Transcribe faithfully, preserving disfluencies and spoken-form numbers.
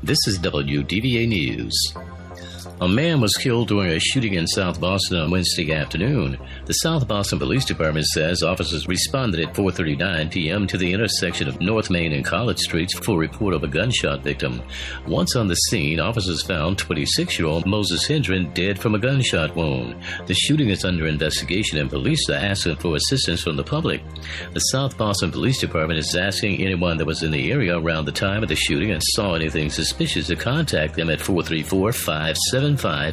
This is W D V A News. A man was killed during a shooting in South Boston on Wednesday afternoon. The South Boston Police Department says officers responded at four thirty-nine p.m. to the intersection of North Main and College Streets for a report of a gunshot victim. Once on the scene, officers found twenty-six-year-old Moses Hendren dead from a gunshot wound. The shooting is under investigation and police are asking for assistance from the public. The South Boston Police Department is asking anyone that was in the area around the time of the shooting and saw anything suspicious to contact them at four three four, five seven five,